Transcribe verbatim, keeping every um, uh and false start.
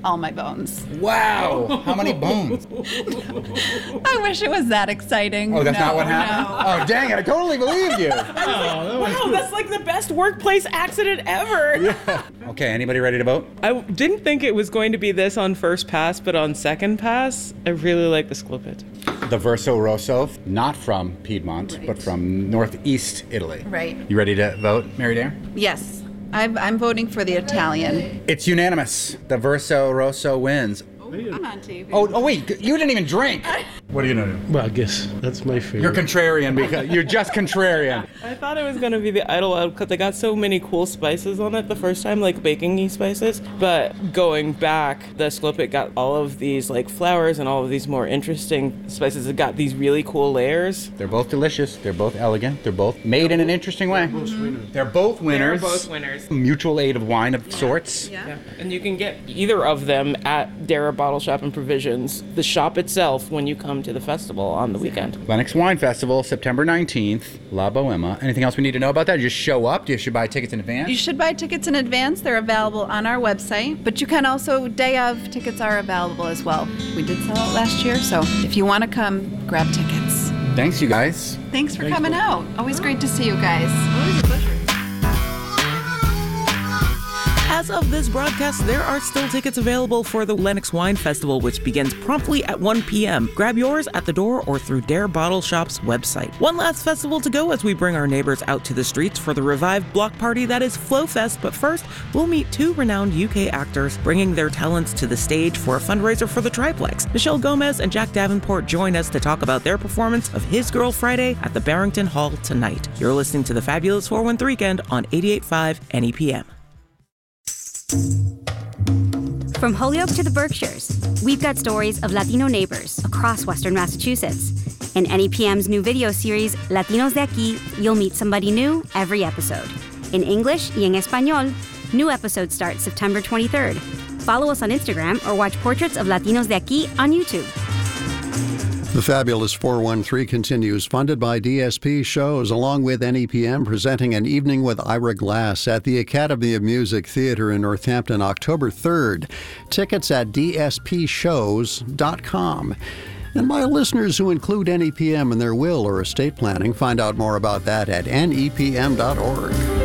all my bones. Wow. How many bones? I wish it was that exciting. Oh, that's no, not what happened? No. Oh, dang it. I totally believed you. Oh, wow, that's like the best workplace accident ever. Yeah. Okay, anybody ready to vote? I didn't think it was going to be this on first pass, but on second pass, I really like the Sklopit. The Verso Rosso, not from Piedmont, Right. but from northeast Italy. Right. You ready to vote, Mary Dare? Yes, I've, I'm voting for the Italian. It's unanimous. The Verso Rosso wins. I'm on T V. Oh, oh wait, you didn't even drink. What are you gonna do? Well, I guess that's my favorite. You're contrarian because you're just contrarian. I thought it was going to be the Idle because they got so many cool spices on it the first time, like baking-y spices. But going back, the Sklopit got all of these like flowers and all of these more interesting spices. It got these really cool layers. They're both delicious. They're both elegant. They're both made in an interesting way. winners. They're both winners. They're both winners. Mutual aid of wine of sorts. Yeah. Yeah. And you can get either of them at Dara Bottle Shop and Provisions, the shop itself, when you come to the festival on the weekend. Lennox Wine Festival, September nineteenth, La Bohema. Anything else we need to know about that? You just show up? Do you should buy tickets in advance? You should buy tickets in advance. They're available on our website, but you can also, day of, tickets are available as well. We did sell out last year, so if you want to come, grab tickets. Thanks, you guys. Thanks for coming out. Always great to see you guys. Always a pleasure. As of this broadcast, there are still tickets available for the Lennox Wine Festival, which begins promptly at one p.m. Grab yours at the door or through Dare Bottle Shop's website. One last festival to go as we bring our neighbors out to the streets for the revived block party that is FlowFest. But first, we'll meet two renowned U K actors bringing their talents to the stage for a fundraiser for the Triplex. Michelle Gomez and Jack Davenport join us to talk about their performance of His Girl Friday at the Barrington Hall tonight. You're listening to the Fabulous four one three Weekend on eighty-eight point five N E P M. From Holyoke to the Berkshires, we've got stories of Latino neighbors across Western Massachusetts. In N E P M's new video series, Latinos de Aquí, you'll meet somebody new every episode. In English y en Español, new episodes start September twenty-third. Follow us on Instagram or watch Portraits of Latinos de Aquí on YouTube. The Fabulous four one three continues, funded by D S P Shows, along with N E P M, presenting An Evening with Ira Glass at the Academy of Music Theater in Northampton, October third. Tickets at d s p shows dot com. And by listeners who include N E P M in their will or estate planning, find out more about that at n e p m dot org.